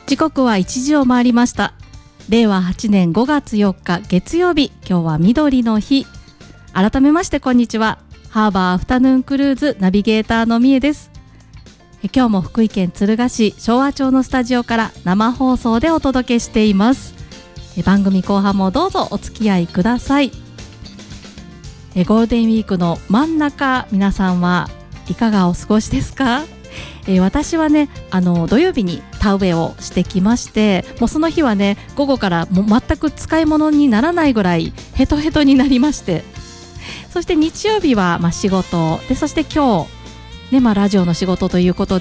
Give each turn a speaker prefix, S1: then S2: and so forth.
S1: 時刻は1時を回りました。令和8年5月4日月曜日、今日は緑の日。改めましてこんにちは。ハーバーアフタヌーンクルーズナビゲーターのみえです。今日も福井県敦賀市昭和町のスタジオから生放送でお届けしています。番組後半もどうぞお付き合いください。ゴールデンウィークの真ん中、皆さんはいかがお過ごしですか？私はね、土曜日に田植えをしてきまして、もうその日はね、午後からもう全く使い物にならないぐらいヘトヘトになりまして、そして日曜日は仕事で、そして今日ね、ラジオの仕事ということ